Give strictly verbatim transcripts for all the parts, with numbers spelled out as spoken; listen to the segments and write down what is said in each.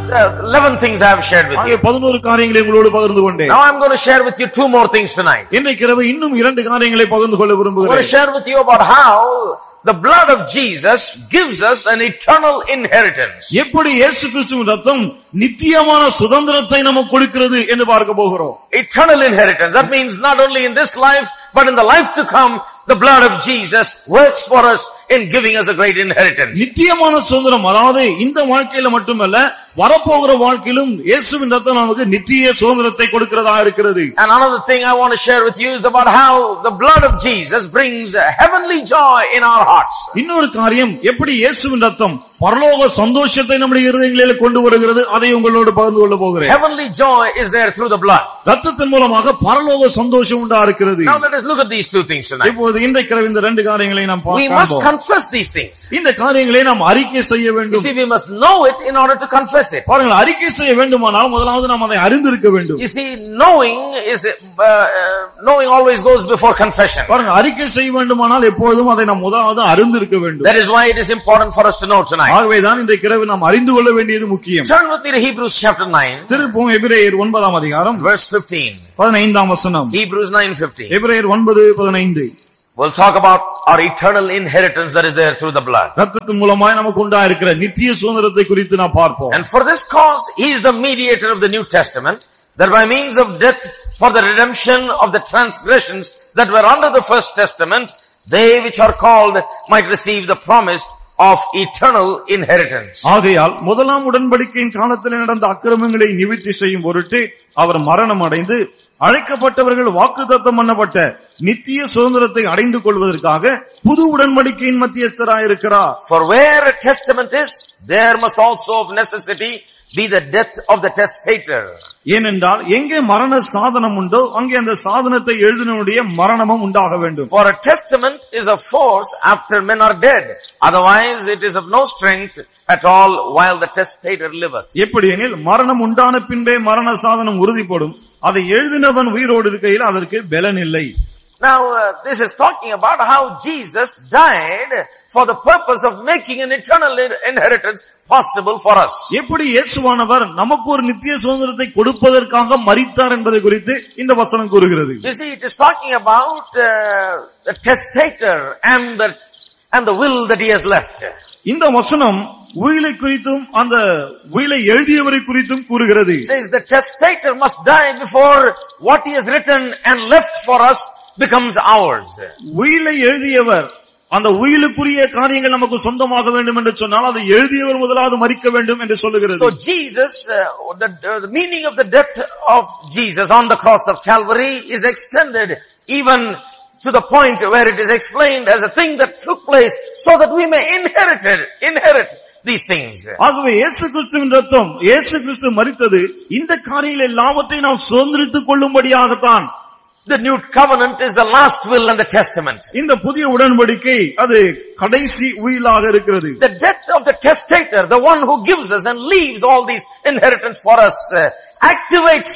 uh, eleven things I have shared with you. பதினொன்று காரியங்களை உங்களோடு பகிர்ந்து கொண்டேன். Now I am going to share with you two more things tonight. இன்றைக்கு இரவு இன்னும் இரண்டு காரியங்களை பகிர்ந்து கொள்ள விரும்புகிறேன். I want to share with you about how the blood of Jesus gives us an eternal inheritance. எப்படி இயேசு கிறிஸ்துவின் இரத்தம் நித்தியமான சுதந்திரத்தை நமக்கு கொடுக்கிறது என்று பார்க்க போகிறோம். Eternal inheritance. That means not only in this life but in the life to come, the blood of Jesus works for us in giving us a great inheritance. நித்தியமான சுதந்திரம், அதாவது இந்த வாழ்க்கையில மட்டுமல்ல வரப்போகிற வாழ்க்கையிலும் இயேசுவின் இரத்தம் நமக்கு நித்திய சுதந்திரத்தை கொடுக்கிறதா இருக்கிறது. And another thing I want to share with you is about how the blood of Jesus brings a heavenly joy in our hearts. இன்னொரு காரியம், எப்படி இயேசுவின் இரத்தம் பரலோக சந்தோஷத்தை நம்முடைய இருதயங்களில் கொண்டு வருகிறது, அதை உங்களோடு பகிர்ந்து கொள்ள போகிறேன். Heavenly joy is there through the blood. இரத்தத்தின் மூலமாக பரலோக சந்தோஷம் உண்டா இருக்கிறது. Now let us look at these two things tonight. இப்போது இன்றைக்கு இந்த ரெண்டு காரியங்களை நாம் பார்ப்போம். We must confess these things. இந்த காரியங்களை நாம் அறிக்கை செய்ய வேண்டும். You see, we must know it in order to confess it. பாருங்கள், அறிக்கை செய்ய வேண்டுமானால் முதலாவது நாம் அதை அறிந்திருக்க வேண்டும். You see, knowing is uh, uh, knowing always goes before confession. பாருங்கள், அறிக்கை செய்ய வேண்டுமானால் எப்பொழுதும் அதை நாம் முதலாவது அறிந்திருக்க வேண்டும். That is why it is important for us to know tonight. ஆகவே தான் இன்றைக்கு இரவு நாம் அறிந்து கொள்ள வேண்டியது முக்கியம். Turn with me to Hebrews chapter nine. திருப்பும் எபிரேயர் ஒன்பதாம் அதிகாரம் verse fifteen. பதினைந்தாம் வசனம். Hebrews nine fifteen. எபிரேயர் ஒன்பது பதினைந்து. We'll talk about our eternal inheritance that is there through the blood. இரத்தத்தின் மூலமாய் நமக்கு உண்டாயிருக்கிற நித்திய சுதந்திரத்தை குறித்து நாம் பார்ப்போம். And for this cause he is the mediator of the New Testament, that by means of death for the redemption of the transgressions that were under the first testament, they which are called might receive the promise of eternal inheritance. ஆகையால் முதலாம் உடன்படிக்கையின் காலத்தில் நடந்த அக்கிரமங்களை நிவர்த்தி செய்யும் பொருட்டு அவர் மரணம் அடைந்து அழைக்கப்பட்டவர்கள் வாக்குத்தத்தம் பண்ணப்பட்ட நித்திய சுதந்திரத்தை அடைந்து கொள்வதற்காக புது உடன்படிக்கையின் மத்தியஸ்தராயிருக்கிறார். For where a testament is, there must also of necessity be the death of the testator. ஏனென்றால் எங்கே மரண சாதனம் உண்டோ அங்கே அந்த சாதனத்தை எழுதினவனுடைய மரணமும் உண்டாக வேண்டும். For a testament is a force after men are dead, otherwise it is of no strength at all while the testator liveth. எப்படி எனில் மரணம் உண்டான பின்பே மரண சாதனம் உறுதிப்படும், அதை எழுதினவன் உயிரோடு இருக்கையில் அதற்கு பலன் இல்லை. Now uh, this is talking about how Jesus died for the purpose of making an eternal inheritance possible for us. எப்படி இயேசுவானவர் நமக்கு ஒரு நித்திய சுதந்திரத்தை கொடுப்பதற்காக மரித்தார் என்பதை குறித்து இந்த வசனம் கூறுகிறது. You see, it is talking about uh, the testator and the and the will that he has left. இந்த வசனம் உயிலை குறித்தும் அந்த உயிலை எழுதியவரை குறித்தும் கூறுகிறது. It says the testator must die before what he has written and left for us becomes ours. உயிலை எழுதியவர் அந்த உயிலுக்குரிய காரியங்கள் நமக்கு சொந்தமாக வேண்டும் என்று சொன்னால் அதை எழுதியவர் முதலாவது மரிக்க வேண்டும் என்று சொல்லுகிறது. So Jesus, uh, the, the meaning of the death of Jesus on the cross of Calvary is extended even to the point where it is explained as a thing that took place so that we may inherit it, inherit these things. ஆகவே இயேசு கிறிஸ்துவின் இரத்தம், இயேசு கிறிஸ்து மரித்தது இந்த காரியங்கள் எல்லாவற்றையும் நாம் சுதந்திரித்துக் கொள்ளும்படியாகத்தான். The new covenant is the last will and the testament. இந்த புதிய உடன்படிக்கை அது கடைசி உயிலாக இருக்கிறது. The death of the testator, the one who gives us and leaves all these inheritance for us, uh, activates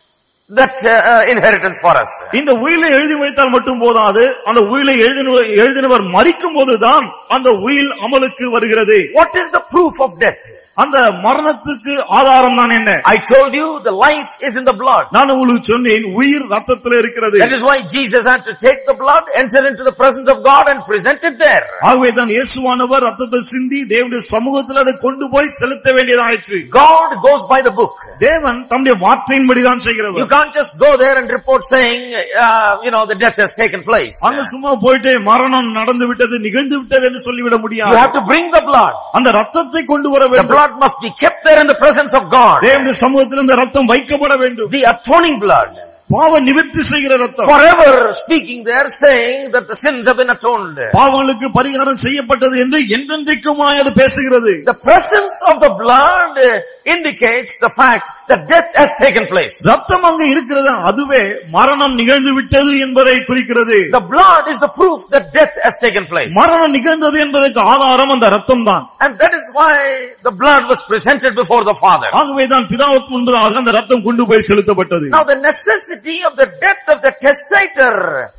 that uh, inheritance for us. இந்த உயிலை எழுதி வைத்தால் மட்டும் போதாது, அந்த உயிலை எழுதினவர் மரிக்கும் போதுதான் அந்த உயில் அமலுக்கு வருகிறது. What is the proof of death? அந்த மரணத்துக்கு ஆதாரம் தான் என்ன? I told you the life is in the blood. நான் உங்களுக்கு சொன்னேன் உயிர் இரத்தத்திலே இருக்கிறது. That is why Jesus had to take the blood, enter into the presence of God and present it there. ஆகவே தான் இயேசுவானவர் இரத்தத்தை சிந்தி தேவனுடைய சமூகத்தில் அதை கொண்டு போய் செலுத்த வேண்டியதாயிற்று. God goes by the book. தேவன் தம்முடைய வார்த்தையின்படி தான் செய்கிறவர். You can't just go there and report saying uh, you know the death has taken place. அங்க சும்மா போயிட்டு மரணம் நடந்து விட்டது, நிகழ்ந்து விட்டது என்று சொல்லிவிட முடியாது. You have to bring the blood. அந்த இரத்தத்தை கொண்டு வர வேண்டும். The blood must be kept there in the presence of God. தேவனுடைய சமூகத்தில் அந்த இரத்தம் வைக்கப்பட வேண்டும். The atoning blood. பாவ நிவர்த்தி செய்கிற இரத்தம். Forever speaking there saying that the sins have been atoned. பாவங்களுக்கு பரிகாரம் செய்யப்பட்டது என்று என்றென்றைக்குமாய் அது பேசுகிறது. The presence of the blood indicates the fact that death has taken place. இரத்தம் அங்கே இருக்கிறது, அதுவே மரணம் நிகழ்ந்து விட்டது என்பதை குறிக்கிறது. The blood is the proof that death has taken place. மரணம் நிகழ்ந்தது என்பதற்கு ஆதாரம் அந்த இரத்தம் தான். And that is why the blood was presented before the Father. ஆகவே தான் பிதாவுக்கு முன்பாக அந்த இரத்தம் கொண்டு போய் செலுத்தப்பட்டது. Now the necessity of the death of the testator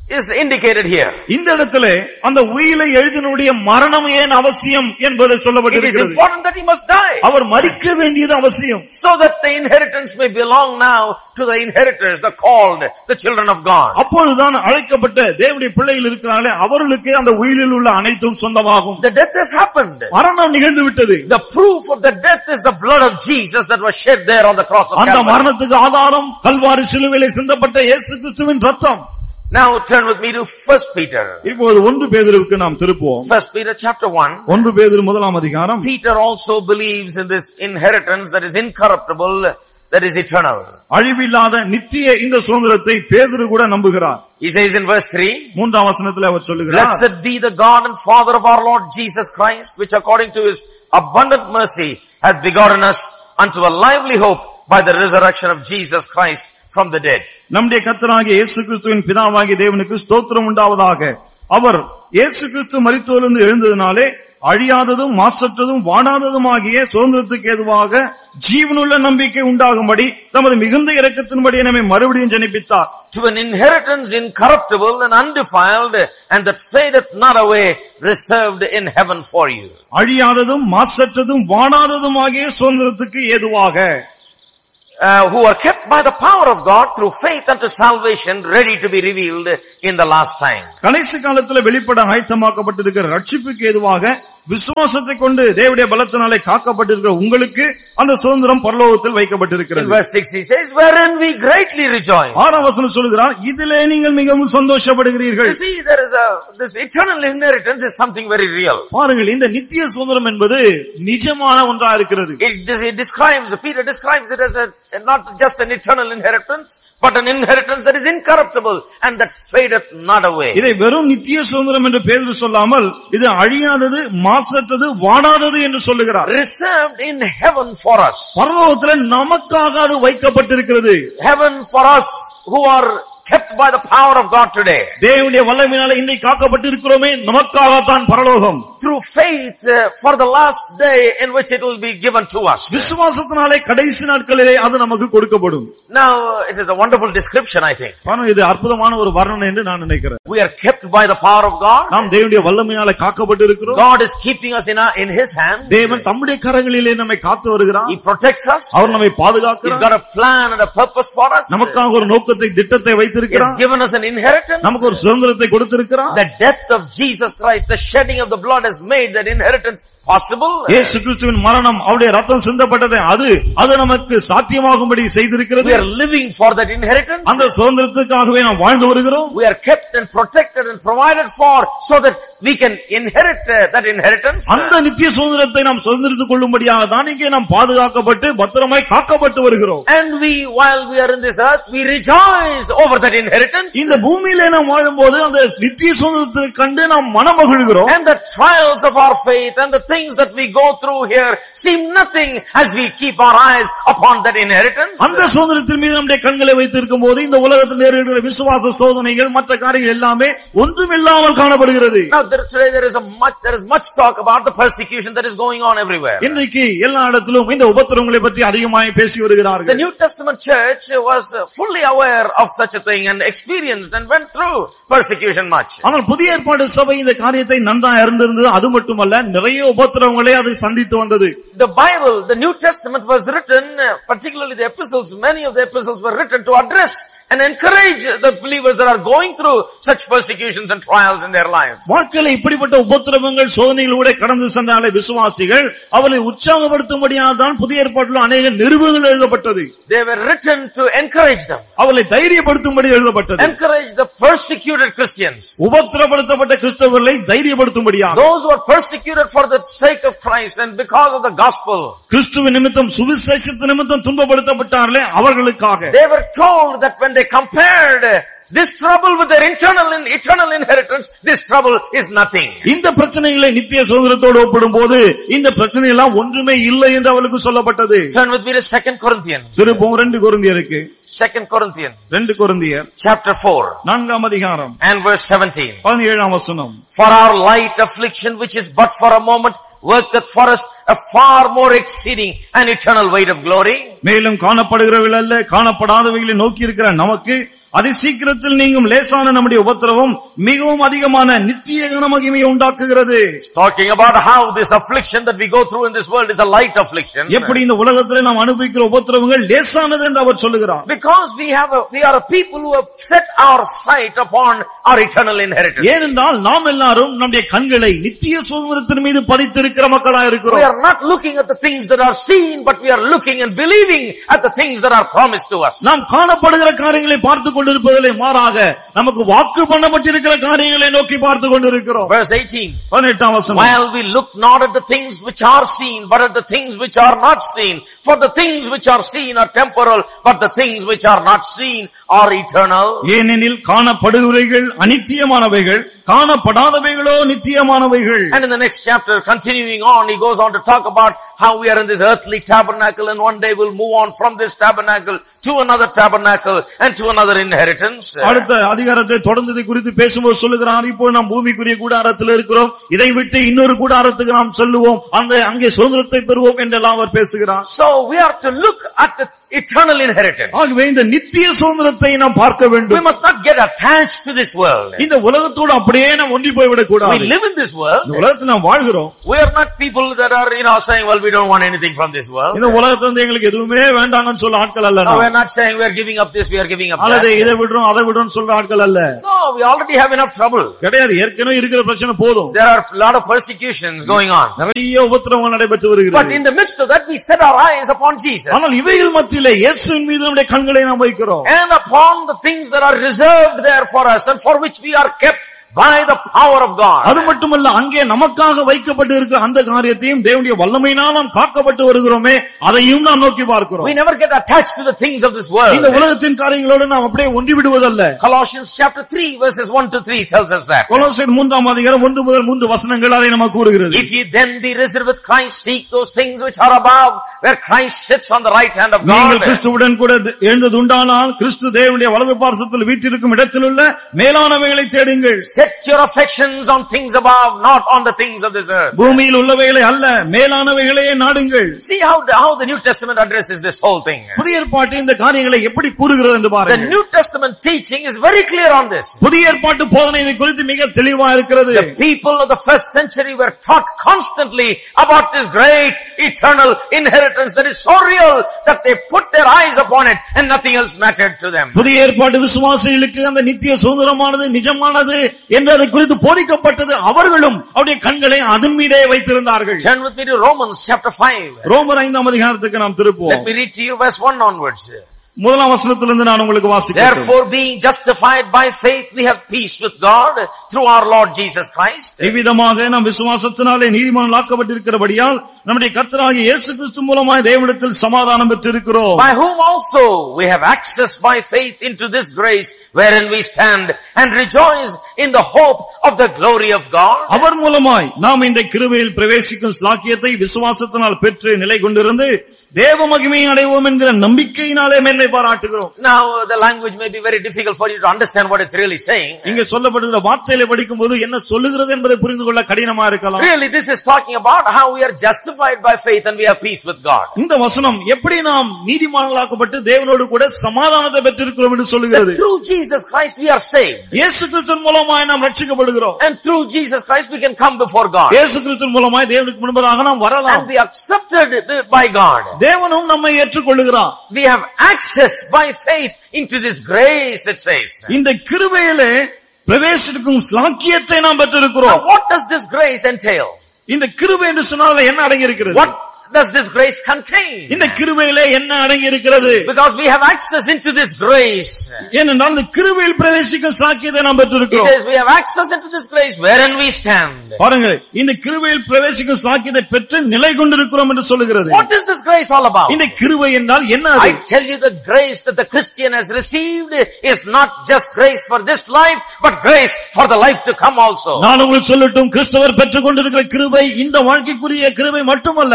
is indicated here. இந்த இடத்திலே அந்த உயிலை எழுதினுடைய மரணம் ஏன் அவசியம் என்பது சொல்லப்பட்டிருக்கிறது. It is important that he must die. அவர் மரிக்க வேண்டியது அவசியம். So that the inheritance may belong now to the inheritors, the called, the children of God. அப்பொழுதுதான் அழைக்கப்பட்ட தேவனுடைய பிள்ளைகள் இருக்கிறார்களே அவர்களுக்கு அந்த உயிலில் உள்ள அனைத்தும் சொந்தமாகும். The death has happened. மரணம் நிகழ்ந்து விட்டது. The proof of the death is the blood of Jesus that was shed there on the cross of Calvary. அந்த மரணத்துக்கு ஆதாரம் கல்வாரி சிலுவையிலே சிந்தப்பட்ட இயேசு கிறிஸ்துவின் இரத்தம். Now turn with me to First Peter. இப்போது ஒன்று பேதுருவுக்கு நாம் திருப்புவோம். First Peter chapter one. ஒன்று பேதுரு முதலாம் அதிகாரம். Peter also believes in this inheritance that is incorruptible, that is eternal. அழிவில்லாத நித்திய இந்த சுதந்திரத்தை பேதுரு கூட நம்புகிறார். He says in verse three, மூன்றாம் வசனத்திலே அவர் சொல்லுகிறார், Blessed be the God and Father of our Lord Jesus Christ, which according to his abundant mercy hath begotten us unto a lively hope by the resurrection of Jesus Christ from the dead. நம்முடைய கர்த்தராகிய இயேசு கிறிஸ்துவின் பிதாவாகிய தேவனுக்கு ஸ்தோத்திரம் உண்டாவதாக. அவர் இயேசு கிறிஸ்து மரித்தோரிலிருந்து எழுந்ததினாலே அழியாததும் மாசற்றதும் வாடாததுமாகிய சுதந்திரத்துக்கு ஏதுவாக ஜீவனுள்ள நம்பிக்கை உண்டாகும்படி தமது மிகுந்த இரக்கத்தின்படி நம்மை மறுபடியும் ஜனிப்பித்தார். To an inheritance incorruptible and undefiled, and that fadeth not away, reserved in heaven for you. அழியாததும் மாசற்றதும் வாடாததுமாகிய சுதந்திரத்துக்கு ஏதுவாக, Uh, who are kept by the power of God through faith unto salvation, ready to be revealed in the last time. கடைசி காலத்தில் வெளிப்பட ஆயத்தமாக்கப்பட்டிருக்கிற ரட்சிப்புக்கு ஏதுவாக விசுவாசத்தை கொண்டு தேவனுடைய பலத்தினாலே காக்கப்பட்டிருக்கிற உங்களுக்கு அந்த சுதந்திரம் பரலோகத்தில் வைக்கப்பட்டிருக்கிறது. In verse six he says, wherein we greatly rejoice. ஆறாம் வசனம் சொல்கிறார், இதிலே நீங்கள் மிகவும் சந்தோஷப்படுகிறீர்கள். You see, there is a this eternal inheritance is something very real. பாருங்கள், இந்த நித்திய சுதந்திரம் என்பது நிஜமான ஒன்றா இருக்கிறது. It, it describes, Peter describes it as a not just an eternal inheritance, but an inheritance that is incorruptible and that fadeth not away. இதை வெறும் நித்திய சுதந்திரம் என்று பேதுரு சொல்லாமல் இது அழியாதது மாசற்றது வாடாதது என்று சொல்லுகிறார். Reserved in heaven for us. பரலோகத்தில் நமக்காக அது வைக்கப்பட்டிருக்கிறது. Heaven for us who are kept by the power of God today. தேவனுடைய வல்லமையினாலே இன்றைக்கு காக்கப்பட்டிருக்கிறோமே நமக்காக தான் பரலோகம். Through faith uh, for the last day in which it will be given to us. விசுவாசத்தினாலே கடைசி நாட்களிலே அது நமக்கு கொடுக்கப்படும். Now it is a wonderful description, I think. பாருங்க, இது அற்புதமான ஒரு வர்ணனை என்று நான் நினைக்கிறேன். We are kept by the power of God. நாம் தேவனுடைய வல்லமையினாலே காக்கப்பட்டிருக்கிறோம். God is keeping us in our, in his hand. தேவன் தம்முடைய கரங்களிலே நம்மை காத்து வருகிறார். He protects us. அவர் நம்மை பாதுகாக்கிறார். He's got a plan and a purpose for us. நமக்காக ஒரு நோக்கத்தை திட்டத்தை வைத்திருக்கிறார். He's given us an inheritance. நமக்கு ஒரு சுதந்திரத்தை கொடுத்திருக்கிறார். The death of Jesus Christ, the shedding of the blood has made that inheritance possible. இயேசு கிறிஸ்துவின் மரணம், அவருடைய ரத்தம் சிந்தப்பட்டது, அது அது நமக்கு சாத்தியமாகும்படி செய்திருக்கிறது. We are living for that inheritance. அந்த சுதந்திரத்துக்காகவே நாம் வாழ்ந்து வருகிறோம். We are kept and protected and provided for so that we can inherit uh, that inheritance. அந்த நித்திய சுதந்திரத்தை நாம் சுதந்திரித்துக் கொள்ளும்படியாக தான் இங்கே நாம் பாதுகாக்கப்பட்டு பத்திரமாய் காக்கப்பட்டு வருகிறோம். And we, while we are in this earth, we rejoice over that inheritance. இந்த பூமியிலே நாம் வாழும்போது அந்த நித்திய சுதந்திரத்தை கண்டு நாம் மனமகிழ்கிறோம். And the trials of our faith and the things that we go through here seem nothing as we keep our eyes upon that inheritance. அந்த சுதந்திரத்தின் மீது நம்முடைய கண்களை வைத்திருக்கும் போது இந்த உலகத்தில் நேரிடுகிற விசுவாச சோதனைகள் மற்ற காரியங்கள் எல்லாமே ஒன்றுமில்லாமல் காணப்படுகிறது. Now there, today there is a much there is much talk about the persecution that is going on everywhere. இன்றைக்கு எல்லா இடத்திலும் இந்த உபத்திரவங்களை பற்றி அதிகமாக பேசி வருகிறார்கள். The New Testament church was fully aware of such a thing and experienced and went through persecution much. ஆனால் புதிய ஏற்பாடு சபை இந்த காரியத்தை நன்றாக அறிந்திருந்தது. அது மட்டுமல்ல, நிறைய உபத்திரவங்களை அது சந்தித்து வந்தது. The Bible, the New Testament was written, particularly the epistles, many of the epistles were written to address and encourage the believers that are going through such persecutions and trials in their lives. வாழ்க்கையில இப்படிப்பட்ட உபத்திரவங்கள் சோதனைகளோட கடந்து சென்றாலே விசுவாசிகள் அவரை உற்சாகப்படுத்தும்படியாக தான் புதிய ஏற்பாட்டில் அநேக நிருபங்கள் எழுதப்பட்டது. They were written to encourage them. அவர்களை தைரியப்படுத்தும்படி எழுதப்பட்டது. Encourage the persecuted Christians. உபத்திரப்படுத்தப்பட்ட கிறிஸ்தவர்களை தைரியப்படுத்தும்படியாக. Those who are persecuted for the sake of Christ and because of the gospel. கிறிஸ்துவின் நிமித்தம் சுவிசேஷத்தின் நிமித்தம் துன்பப்படுத்தப்பட்டார்களே அவர்களுக்காக. They were told that when they compared this trouble with their internal and eternal inheritance, this trouble is nothing. இந்த பிரச்சனைகளை நித்திய சுதந்திரத்தோடு ஒப்பிடும்போது இந்த பிரச்சனை எல்லாம் ஒன்றுமே இல்லை என்று அவளுக்கு சொல்லப்பட்டது. Turn with me to Second Corinthians. திருப்போம் இரண்டு கொரிந்தியருக்கு. Second Corinthians. இரண்டு கொரிந்தியர் chapter four. நான்காம் அதிகாரம். And verse seventeen. பதினேழாம் வசனம். For our light affliction, which is but for a moment, worketh for us a far more exceeding and eternal weight of glory. மேலும் காணப்படுகிறவைகள் அல்ல காணப்படாதவைகளை நோக்கி இருக்கிற நமக்கு அதி சீக்கிரத்தில் நீங்கும் லேசான நம்முடைய உபத்திரவம் மிகவும் அதிகமான நித்திய கனமகிமையை உண்டாக்குகிறது. Talking about how this affliction that we go through in this world is a light affliction. எப்படி இந்த உலகத்திலே நாம் அனுபவிக்கிற உபத்திரவங்கள் லேசானது என்று அவர் சொல்லுகிறார். Because we have a, we are a people who have set our sight upon our eternal inheritance. ஏனென்றால் நாம் எல்லாரும் நம்முடைய கண்களை நித்திய சுதந்திரத்தின் மீது பதித்திருக்கிற மக்களாக இருக்கிறோம். We are not looking at the things that are seen, but we are looking and believing at the things that are promised to us. நாம் காணப்படுகிற காரியங்களை பார்த்து கொண்டிருப்பதிலே மாறாக நமக்கு வாக்கு பண்ணப்பட்டிருக்கிற காரியங்களை நோக்கி பார்த்து கொண்டிருக்கிறோம். Verse eighteen. பதினெட்டாம் வசனம். While we look not at the things which are seen, but at the things which are not seen. For the things which are seen are temporal, but the things which are not seen are eternal. ஏனெனில் காணப்படுகிறவைகள் அநித்தியமானவைகள், காணப்படாதவைகளோ நித்தியமானவைகள். And in the next chapter, continuing on, he goes on to talk about how we are in this earthly tabernacle, and one day we'll move on from this tabernacle to another tabernacle and to another inheritance. அடுத்த அதிகாரத்தை தொடர்ந்து குறித்து பேசும்போது சொல்லுகிறார், இப்போ நாம் பூமிக்குரிய கூடாரத்தில் இருக்கிறோம், இதை விட்டு இன்னொரு கூடாரத்துக்கு நாம் செல்லுவோம், அந்த அங்கே சுதந்திரத்தை பெறுவோம் என்றெல்லாம் அவர் பேசுகிறார். So we are to look at the eternal inheritance. ஆகவே இந்த நித்திய சுதந்திரத்தை நாம் பார்க்க வேண்டும். We must not get attached to this world. இந்த உலகத்தோடு அப்படியே நாம் ஒன்றி போய் விட கூடாது. We live in this world. இந்த உலகத்தில் நாம் வாழ்கிறோம். We are not people that are, you know, saying, well, we don't want anything from this world. இந்த உலகத்துல எங்களுக்கு எதுவுமே வேண்டாம்னு சொல்ல ஆட்கள் அல்ல. No, we are not saying we are giving up this, we are giving up that. அல்லது இதை விடுறோம் அதை விடுறோம் சொல்ற ஆட்கள் அல்ல. No, we already have enough trouble. கிடையாது, ஏற்கனவே இருக்கிற பிரச்சனை போதும். There are a lot of persecutions going on. நிறைய உபத்திரவங்கள் நடைபெற்று வருகிறது. But in the midst of that, we set our eyes upon Jesus. ஆனால் இவைகள் மத்தியிலே இயேசுவின் மீது நம்முடைய கண்களை நாம் வைக்கிறோம். And upon the things that are reserved there for us and for which we are kept by the power of God. அது மட்டுமல்ல, அங்கே நமக்காக வைக்கப்பட்டு இருக்கிற அந்த காரியத்தையும் தேவனுடைய வல்லமையினால் நாம் காக்கப்பட்டு வருகிறோமே, அதையும் நாம் நோக்கி பார்க்கிறோம். We never get attached to the things of this world. இந்த உலகத்தின் காரியங்களோடு நாம் அப்படியே ஒன்றி விடுவதல்ல. Colossians chapter three verses one to three tells us that. கொலோசியர் மூன்றாம் அதிகாரம் ஒன்று முதல் மூன்று வசனங்கள் அதை நமக்கு கூறுகிறது. If ye then be risen with Christ, seek those things which are above, where Christ sits on the right hand of God. நீங்கள் கிறிஸ்துவுடன் கூட எழுந்ததுண்டானால் கிறிஸ்து தேவனுடைய வலது பார்சத்தில் வீற்றிருக்கும் இடத்திலுள்ள மேலானவைகளை தேடுங்கள். Set your affections on things above, not on the things of this earth. பூமியில் உள்ளவைகளை அல்ல, மேலானவைகளையே நாடுங்கள். See how the, how the New Testament addresses this whole thing. புதிய ஏற்பாட்டு இந்த காரியங்களை எப்படி கூறுகிறது என்று பாருங்கள். The New Testament teaching is very clear on this. புதிய ஏற்பாட்டு போதனை இதை குறித்து மிக தெளிவா இருக்கிறது. The people of the first century were taught constantly about this great eternal inheritance that is so real that they put their eyes upon it and nothing else mattered to them. புதிய ஏற்பாட்டு விசுவாசிகளுக்கு அந்த நித்திய சுதந்திரமானது நிஜமானது என்று அதை குறித்து போதிக்கப்பட்டது. அவர்களும் அவருடைய கண்களை அதன் மீதே வைத்திருந்தார்கள். Turn with me to Romans chapter five. ரோமர் ஐந்தாம் அதிகாரத்துக்கு நாம் திருப்புவோம். Let me read to you verse one onwards. முதலாம் வசனத்திலிருந்து நான் உங்களுக்கு வாசிக்கிறேன். Therefore, being justified by faith, we have peace with God through our Lord Jesus Christ. இவ்விதமாக நாம் விசுவாசத்தினாலே நீதிமான்களாக்கப்பட்டிருக்கிறபடியால் நம்முடைய கர்த்தராகிய இயேசு கிறிஸ்து மூலமாய் தேவனிடத்தில் சமாதானம் பெற்றிருக்கிறோம். By whom also we have access by faith into this grace wherein we stand and rejoice in the hope of the glory of God. அவர் மூலமாய் நாம் இந்த கிருபையில் பிரவேசிக்கும் ஸ்லாக்கியத்தை விசுவாசத்தினால் பெற்று நிலை கொண்டிருந்து தேவ மகிமையை அடைவோம் என்கிற நம்பிக்கையினாலே மேன்மை பாராட்டுகிறோம். Now the language may be very difficult for you to understand what it's really saying. இங்கே சொல்லப்படுகிற வார்த்தைகளை படிக்கும்போது என்ன சொல்லுகிறது என்பதை புரிந்து கொள்ள கடினமா இருக்கலாம். Really this is talking about how we are justified by faith and we have peace with God. இந்த வசனம் எப்படி நாம் நீதிமான்களாக்கப்பட்டு தேவனோடு கூட சமாதானத்தை பெற்றிருக்கிறோம் என்று சொல்லுகிறது. Through Jesus Christ we are saved. இயேசு கிறிஸ்துவின் மூலமாய் நாம் ரட்சிக்கப்படுகிறோம். And through Jesus Christ we can come before God. இயேசு கிறிஸ்துவின் மூலமாய் தேவனுக்கு முன்பாக நாம் வரலாம். And be accepted by God. தேவனும் நம்மை ஏற்றுக்கொள்கிறார். We have access by faith into this grace, it says. இந்த கிருபையிலே பிரவேசிக்கும் ஸ்லாக்கியத்தை நாம் பெற்றிருக்கிறோம். Now what does this grace entail? இந்த கிருபை என்று சொன்னால் என்ன அடங்கி இருக்கிறது? What does this grace contain? இந்த கிருபையிலே என்ன அடங்கி இருக்கிறது? Because we have access into this grace. ஏனென்றால் இந்த கிருபையில் பிரவேசிக்கும் சாக்கியத்தை நாம் He பெற்றிருக்கிறோம். says we have access into this grace wherein we stand. பாருங்கள், இந்த கிருபையில் பிரவேசிக்கும் சாக்கியத்தை பெற்று நிலை கொண்டிருக்கிறோம் என்று சொல்லுகிறது. What is this grace all about? இந்த கிருபை என்றால் என்ன? அது I tell you, the grace that the Christian has received is not just grace for this life, but grace for the life to come also. நான் உங்களுக்கு சொல்லட்டும், கிறிஸ்தவர் பெற்றுக் கொண்டிருக்கிற கிருபை இந்த வாழ்க்கைக்குரிய கிருபை மட்டுமல்ல,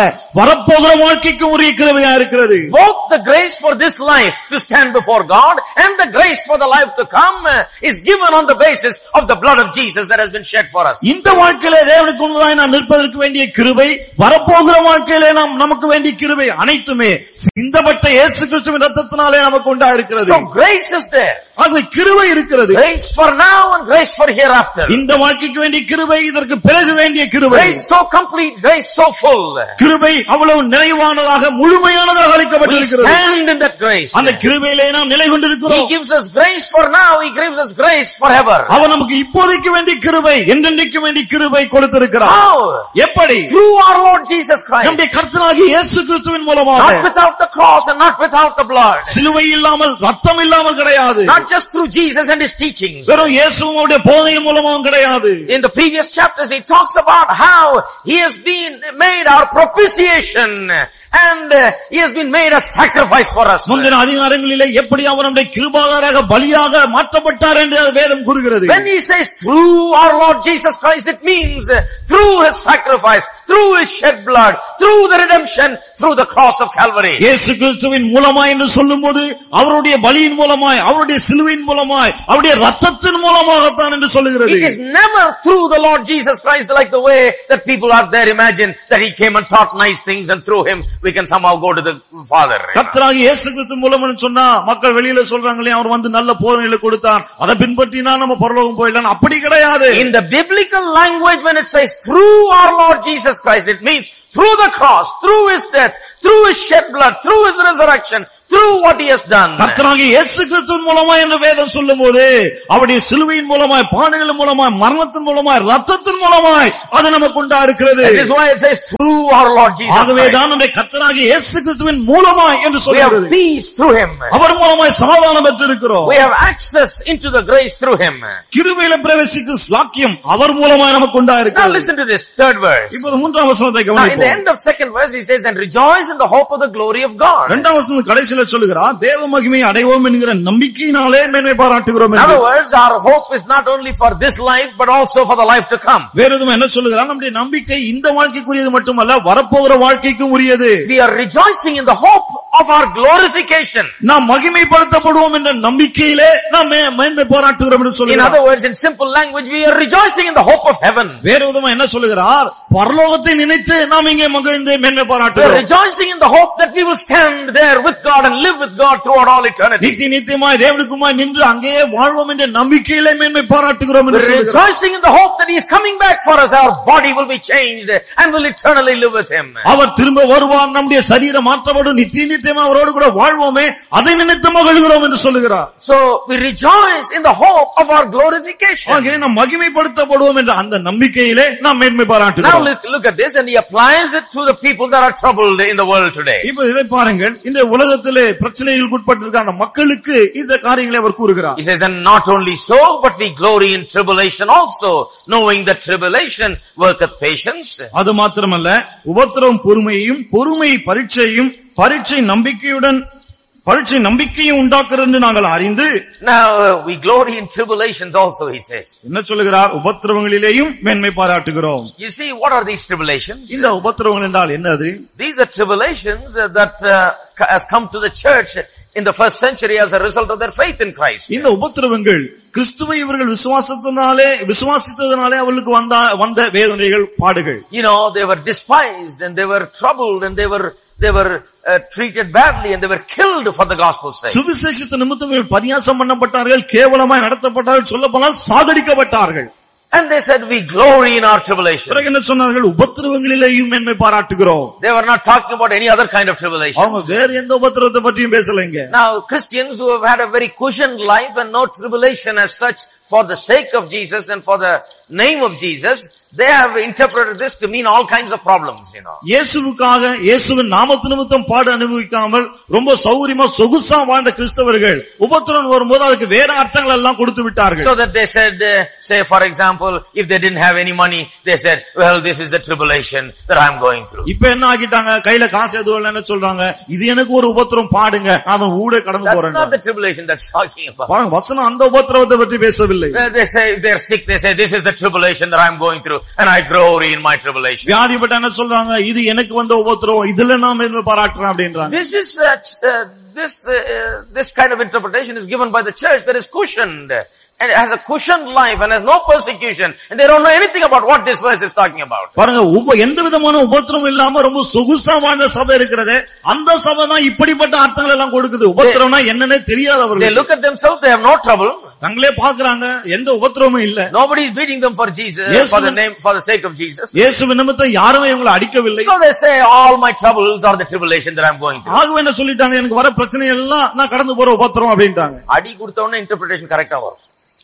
வரப்போகிற வாழ்க்கைக்கு உரிய கிருபையா இருக்கிறது. Both the grace for this life to stand before God and the grace for the life to come is given on the basis of the blood of Jesus that has been shed for us. இந்த வாழ்க்கையிலே தேவனுக்கு முன்பாக நாம் நிற்பதற்கு வேண்டிய கிருபை, வரப்போகிற வாழ்க்கையிலே நாம் நமக்கு வேண்டிய கிருபை அனைத்துமே சிந்தப்பட்ட இயேசு கிறிஸ்துவின் இரத்தத்தினாலே நமக்கு உண்டா இருக்கிறது. So grace is there. ஆகவே கிருபை இருக்கிறது. Grace for now and grace for hereafter. இந்த வாழ்க்கைக்கு வேண்டிய கிருபை, இதற்கு பிறகு வேண்டிய கிருபை. Grace so complete, grace so full. கிருபை அவ்வளவு நிறைவானதாக முழுமையானதாக அளிக்கப்பட்டிருக்கிறது. We stand in that grace. அந்த கிருபையிலே நாம் நிலை கொண்டிருக்கிறோம். He gives us grace for now, he gives us grace forever. அவர் நமக்கு இப்போதைக்கு வேண்டிய கிருபை, என்றென்றைக்கு வேண்டிய கிருபை கொடுத்திருக்கிறார். How? எப்படி? Through our Lord Jesus Christ. நம்முடைய கர்த்தராகிய இயேசு கிறிஸ்துவின் மூலமாக. Not without the cross and not without the blood. சிலுவை இல்லாமல், ரத்தம் இல்லாமல் கிடையாது. Not just through Jesus and his teachings. வெறும் இயேசுவும் அவருடைய போதனையின் மூலமாகவும் கிடையாது. In the previous chapters he talks about how he has been made our propitiation and uh, he has been made a sacrifice for us. முந்தின அதிகாரங்களிலே எப்படி அவர் நம்முடைய கிருபாதாராக பலியாக மாற்றப்பட்டார் என்று வேதம் கூறுகிறது. When he says through our Lord Jesus Christ, it means uh, through his sacrifice, through his shed blood, through the redemption, through the cross of Calvary. இயேசு கிறிஸ்துவின் மூலமாய் என்று சொல்லும்போது அவருடைய பலியின் மூலமாய், அவருடைய சிலுவையின் மூலமாய், அவருடைய இரத்தத்தின் மூலமாகத்தான் என்று சொல்லுகிறது. It is never through the Lord Jesus Christ like the way that people out there imagine that he came and taught nice things and through him we can somehow go to the Father. கர்த்தராகிய இயேசு கிறிஸ்து மூலம்னு சொன்னா மக்கள் வெளியில சொல்றாங்களே அவர் வந்து நல்ல போதனைகளை கொடுத்தார், அதை பின்பற்றினா நம்ம பரலோகம் போயிடலாம். அப்படி கிடையாது. In the biblical language when it says through our Lord Jesus Christ, it means through the cross, through his death, through his shed blood, through his resurrection, through what he has done. கர்த்தராகிய இயேசு கிறிஸ்துவின் மூலமாய் என்று வேதம் சொல்லும்போது அவருடைய சிலுவையின் மூலமாய், பாடுகளின் மூலமாய், மரணத்தின் மூலமாய், இரத்தத்தின் மூலமாய் அது நமக்கு உண்டா இருக்கிறது. That is why it says through our Lord Jesus Christ. ஆகவே தான் நம்முடைய கர்த்தராகிய இயேசு கிறிஸ்துவின் மூலமாய் என்று We சொல்கிறது. have peace through him. அவர் மூலமாய் சமாதானம் பெற்றிருக்கிறோம். We have access into the grace through him. கிருபையிலே பிரவேசிக்கும் ஸ்லாக்கியம் அவர் மூலமாய் நமக்கு உண்டா Now இருக்கிறது. listen to this third verse. இப்போது மூன்றாம் வசனத்தை Now in the கவனிப்போம். end of second verse he says, and rejoice in the hope of the glory of God. இரண்டாம் வசனம் கடைசியில சொல்லுகிறார், தேவ மகிமையை அடைவோம் என்கிற நம்பிக்கையினாலே மேன்மை பாராட்டுகிறோம் In என்று. other words, our hope is not only for this life but also for the life to come. வேற எதுவும் என்ன சொல்லுகிறார், நம்முடைய நம்பிக்கை இந்த வாழ்க்கைக்குரியது மட்டுமல்ல, வரப்போகிற வாழ்க்கைக்கும் உரியது. We are rejoicing in the hope of our glorification. நாம் மகிமைப்படுத்தப்படுவோம் என்ற நம்பிக்கையிலே நாம் மே- மேன்மை பாராட்டுகிறோம் என்று In சொல்லுகிறார். other words, in simple language, we are rejoicing in the hope of heaven. வேற விதமா என்ன சொல்லுகிறார், பரலோகத்தை நினைத்து நாம் இங்கே மகிழ்ந்து மேன்மை We are பாராட்டுகிறோம். rejoicing in the hope that we will stand there with God and live with God throughout all eternity. நித்திய நித்தியமாய் தேவனுக்குமாய் நின்று அங்கேயே வாழ்வோம் என்ற நம்பிக்கையிலே மேன்மை பாராட்டுகிறோம் We என்று are சொல்லுகிறார். rejoicing in the hope that he is coming back for us. Our body will be changed and will eternally live with him. அவர் திரும்ப வருவார், நம்முடைய சரீரம் மாற்றப்படும், நித்திய நித்தியமா அவரோடு கூட வாழ்வோமே, அதை நினைத்து மகிழ்கிறோம் என்று சொல்லுகிறார். So we rejoice in the hope of our glorification. ஆகவே நாம் மகிமைப்படுத்தப்படுவோம் என்ற அந்த நம்பிக்கையிலே நாம் மேன்மை Now பாராட்டுகிறோம். look, look at this, and he applies it to the people that are troubled in the world today. இப்ப இதை பாருங்கள், இந்த உலகத்திலே பிரச்சனைகளுக்கு உட்பட்டிருக்கிற அந்த மக்களுக்கு இந்த காரியங்களை அவர் கூறுகிறார். He says, and not only so, but we glory in tribulation also, knowing that tribulation worketh patience. அது மாத்திரமல்ல, உபத்திரவம் பொறுமையையும், பொறுமை பரீட்சையும், பரீட்சை நம்பிக்கையுடன் பரீட்சை நம்பிக்கையும் உண்டாக்குறது என்று நாங்கள் அறிந்து. Now uh, we glory in tribulations also, he says. என்ன சொல்லுகிறார், உபத்திரவங்களிலேயும் மேன்மை பாராட்டுகிறோம். You see, what are these tribulations? இந்த உபத்திரவங்கள் என்றால் என்னது? These are tribulations uh, that uh, has come to the church in the first century as a result of their faith in Christ. இந்த உபத்திரவங்கள் கிறிஸ்துவை இவர்கள் விசுவாசத்தினாலே விசுவாசித்ததனாலே அவர்களுக்கு வந்த வந்த வேதனைகள், பாடுகள். You know, they were despised and they were troubled and they were they were uh, treated badly and they were killed for the gospel's sake. சுவிசேஷத்தின் நிமித்தம் இவர்கள் பரியாசம் பண்ணப்பட்டார்கள், கேவலமாய் நடத்தப்பட்டார்கள், சொல்லப்போனால் சாகடிக்கப்பட்டார்கள். And they said, we glory in our tribulation. பிறகு என்ன சொன்னார்கள், உபத்திரவங்களிலேயும் மேன்மை பாராட்டுகிறோம். They were not talking about any other kind of tribulation. அவங்க வேற எந்த உபத்திரவத்தை பற்றியும் பேசலைங்க. Now Christians who have had a very cushioned life and no tribulation as such, for the sake of Jesus and for the name of Jesus, they have interpreted this to mean all kinds of problems, you know. இயேசுவுக்காக, இயேசுவின் நாமத்து நிமித்தம் பாடு அனுபவிக்காமல் ரொம்ப சௌரியமா சொகுசா வாழ்ந்த கிறிஸ்தவர்கள் உபத்திரவம் வரும்போது அதுக்கு வேற அர்த்தங்கள் எல்லாம் கொடுத்து விட்டார்கள். So that they said, uh, say for example, if they didn't have any money, they said, well, this is a tribulation that I am going through. இப்ப என்ன ஆகிட்டாங்க, கையில காசு எதுவும் இல்லைன்னு சொல்றாங்க, இது எனக்கு ஒரு உபத்திரம், பாடுங்க, அதன் ஊட கடந்து That's போறேன். not the tribulation that's talking about. வசனம் அந்த உபத்திரவத்தை பற்றி பேசவில்லை. முடியவில்லை. They say if they are sick, they say this is the tribulation that I am going through and I glory in my tribulation. வியாதிப்பட்ட என்ன சொல்றாங்க, இது எனக்கு வந்த உபத்திரவம், இதுல நான் மேன்மை பாராட்டுறேன் அப்படின்றாங்க. This is uh, uh, this uh, this kind of interpretation is given by the church that is cushioned and has a cushioned life and has no persecution and they don't know anything about what this verse is talking about. பாருங்க, எந்த விதமான உபத்திரமும் இல்லாம ரொம்ப சொகுசா வாழ்ந்த சபை இருக்கிறது, அந்த சபை தான் இப்படிப்பட்ட அர்த்தங்கள் எல்லாம் கொடுக்குது. உபத்திரம்னா என்னன்னே தெரியாதவர்கள். They look at themselves, they have no trouble. தங்களே பாக்குறாங்க, எந்த உபத்திரமும் இல்ல. Nobody is beating them for Jesus, for the name, for the sake of Jesus. இயேசுவின் நிமித்தம் யாரும் இவங்களை அடிக்கவில்லை. So they say all my troubles are the tribulation that I am going through. ஆகவே என்ன சொல்லிட்டாங்க, எனக்கு வர பிரச்சனை எல்லாம் நான் கடந்து போற உபத்திரம் அப்படின்ட்டாங்க. அடி கொடுத்தவனே interpretation கரெக்ட்டா வரும்.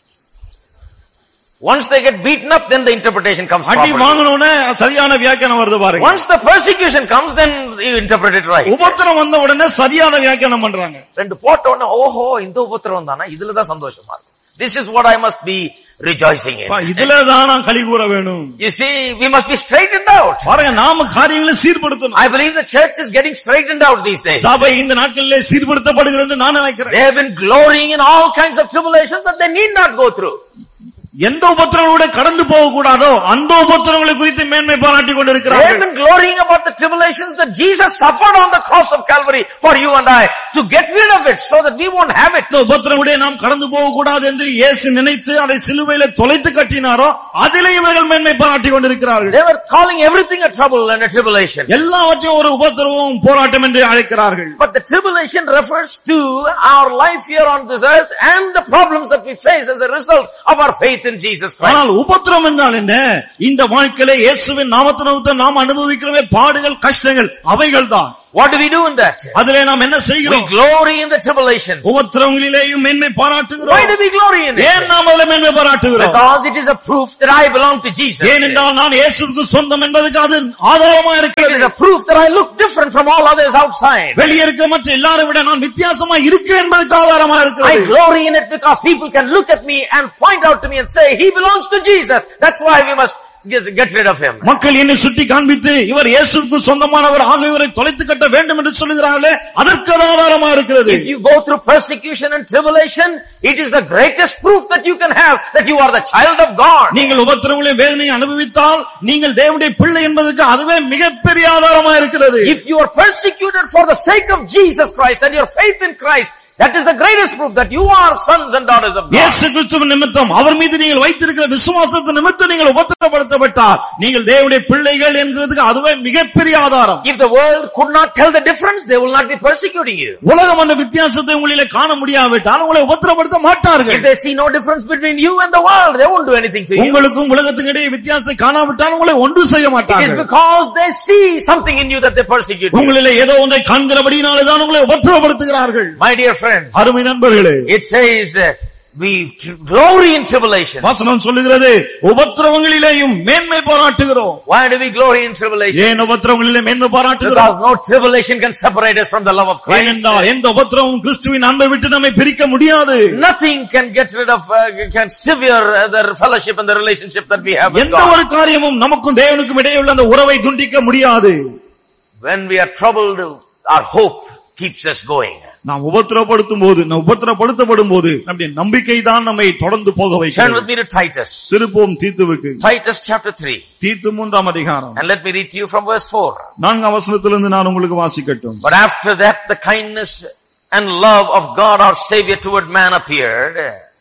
Once they get beaten up, then the interpretation comes properly. அடி வாங்குனோனே சரியான வியாக்கியானம் வருது பாருங்க. Once the persecution comes, then you interpret it right. உபத்திரம் வந்த உடனே சரியான வியாக்கியானம் பண்றாங்க. ரெண்டு போட்ட உடனே ஓஹோ இந்த உபத்திரம் தானா, இதுல தான் சந்தோஷமா இருக்கு. This is what I must be rejoicing in. இதுல தான் நான் களி கூற வேணும். You see, we must be straightened out. பாருங்க, நாம காரியங்களை சீர்படுத்தணும். I believe the church is getting straightened out these days. சபை இந்த நாட்களிலே சீர்படுத்தப்படுகிறது நான் நினைக்கிறேன். They have been glorying in all kinds of tribulations that they need not go through. எந்த உபத்திரங்களோட கடந்து போக கூடாதோ அந்த உபத்திரங்களை குறித்து மேன்மை பாராட்டி கொண்டிருக்கிறார்கள். They have been glorying about the tribulations that Jesus suffered on the cross of Calvary for you and I to get rid of it so that we won't have it. இந்த உபத்திரங்களோட நாம் கடந்து போக கூடாது என்று இயேசு நினைத்து அதை சிலுவையிலே தொலைத்து கட்டினாரோ அதிலே இவர்கள் மேன்மை பாராட்டி கொண்டிருக்கிறார்கள். They were calling everything a trouble and a tribulation. எல்லாவற்றையும் ஒரு உபத்திரமும் போராட்டம் என்று அழைக்கிறார்கள். But the tribulation refers to our life here on this earth and the problems that we face as a result of our faith in Jesus Christ. ஆனால் உபத்திரம் என்றால் என்ன? இந்த வாழ்க்கையிலே இயேசுவின் நாமத்தினால நாம் அனுபவிக்கிறவே பாடுகள், கஷ்டங்கள் அவைகள்தான். What do we do in that? அதிலே நாம் என்ன செய்கிறோம்? We glory in the tribulations. உபத்திரங்களிலேயும் மேன்மை பாராட்டுகிறோம். Why do we glory in it? ஏன் நாம் அதிலே மேன்மை பாராட்டுகிறோம்? Because it is a proof that I belong to Jesus. ஏனென்றால் நான் இயேசுவுக்கு சொந்தம் என்பதற்கு அது ஆதாரமாக இருக்கிறது. It is a proof that I look different from all others outside. வெளியே இருக்க மற்ற எல்லாரை விட நான் வித்தியாசமாக இருக்கிறேன் என்பதற்கு ஆதாரமாக இருக்கிறது. I glory in it because people can look at me and point out to me and say he belongs to Jesus. That's why we must get rid of him. மக்கள் என்னை சுட்டி காண்பித்து இவர் இயேசுவுக்கு சொந்தமானவர் ஆக இவரை தொலைத்து கட்ட வேண்டும் என்று சொல்லுகிறார்களே, அதற்கு ஆதாரமாக இருக்கிறது. If you go through persecution and tribulation, it is the greatest proof that you can have that you are the child of God. நீங்கள் உபத்திரங்களையும் வேதனையை அனுபவித்தால் நீங்கள் தேவனுடைய பிள்ளை என்பதற்கு அதுவே மிகப்பெரிய ஆதாரமாக இருக்கிறது. If you are persecuted for the sake of Jesus Christ and your faith in Christ, that is the greatest proof that you are sons and daughters of God. இயேசு கிறிஸ்துவின் நிமித்தம் அவர் மீது நீங்கள் வைத்திருக்கிற விசுவாசத்தின் நிமித்தம் நீங்கள் உபத்திரப்படுத்தப்பட்டால் நீங்கள் தேவனுடைய பிள்ளைகள் என்கிறதுக்கு அதுவே மிகப்பெரிய ஆதாரம். If the world could not tell the difference, they will not be persecuting you. உலகம் அந்த வித்தியாசத்தை உங்களிலே காண முடியாவிட்டால் உங்களை உபத்திரப்படுத்த மாட்டார்கள். If they see no difference between you and the world, they won't do anything to you. உங்களுக்கும் உலகத்துக்கும் இடையே வித்தியாசத்தை காணாவிட்டால் உங்களை ஒன்றும் செய்ய மாட்டார்கள். It is because they see something in you that they persecute you. உங்களிலே ஏதோ ஒன்றை காண்கிறபடியினாலே தான் உங்களை உபத்திரப்படுத்துகிறார்கள். My dear friend, அருமை நண்பர்களே, it says uh, we glory in tribulation. வசனம் சொல்லுகிறது உபத்திரவங்களிலேயும் மேன்மை பாராட்டுகிறோம். Why do we glory in tribulation? ஏன் உபத்திரவங்களிலே மேன்மை பாராட்டுகிறோம்? Because no tribulation can separate us from the love of Christ. ஏனென்றால் எந்த உபத்திரமும் கிறிஸ்துவின் அன்பை விட்டு நம்மை பிரிக்க முடியாது. Nothing can get rid of uh, can sever uh, the fellowship and the relationship that we have with God. எந்த ஒரு காரியமும் நமக்கும் தேவனுக்கும் இடையே உள்ள அந்த உறவை துண்டிக்க முடியாது. When we are troubled, our hope keeps us going. நாம் உபத்திரப்படுத்தும் போது நாம் உபத்திரப்படுத்தப்படும் போது நம்முடைய நம்பிக்கை தான் நம்மை தொடர்ந்து போக வைக்கிறது. Turn with me to Titus. திருப்போம் தீத்துவுக்கு. Titus chapter three. தீத்து மூன்றாம் அதிகாரம். And let me read to you from verse four. நான்காம் வசனத்திலிருந்து நான் உங்களுக்கு வாசிக்கட்டும். But after that the kindness and love of God our Savior toward man appeared,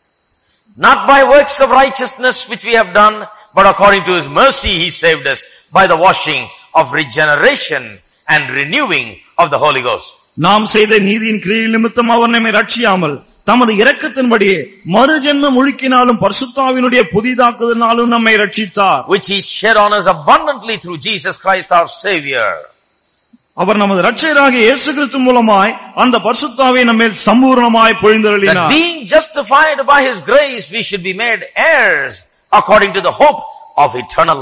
not by works of righteousness which we have done, but according to his mercy he saved us by the washing of regeneration and renewing of the Holy Ghost. நாம் செய்த நீதியின் கிரியை நிமித்தம் அவர் நம்மை ரட்சியாமல் தமது இரக்கத்தின்படியே மறுஜென்மம் முழுக்கினாலும் பரிசுத்தாவினுடைய புதிதாக்குதலினாலும் நம்மை ரட்சித்தார். Which he shed on us abundantly through Jesus Christ our Savior. அவர் நமது இரட்சகராகிய இயேசு கிறிஸ்து மூலமாய் அந்த பரிசுத்தாவியை நம்மேல் சம்பூர்ணமாய் பொழிந்தருளினார். That being justified by his grace we should be made heirs according to the hope of eternal life.